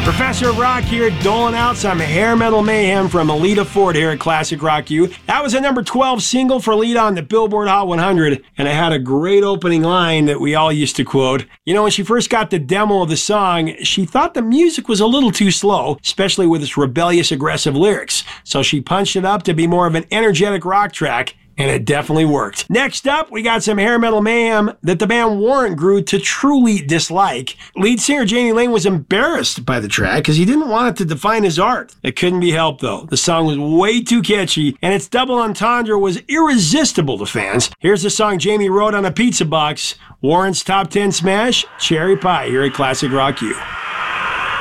Professor of Rock here, doling out some hair metal mayhem from Alita Ford here at Classic Rock U. That was a number 12 single for Alita on the Billboard Hot 100, and it had a great opening line that we all used to quote. You know, when she first got the demo of the song, she thought the music was a little too slow, especially with its rebellious, aggressive lyrics. So she punched it up to be more of an energetic rock track, and it definitely worked. Next up, we got some hair metal mayhem that the band Warrant grew to truly dislike. Lead singer Jamie Lane was embarrassed by the track because he didn't want it to define his art. It couldn't be helped though. The song was way too catchy, and its double entendre was irresistible to fans. Here's the song Jamie wrote on a pizza box, Warrant's top 10 smash, Cherry Pie, here at Classic Rock U.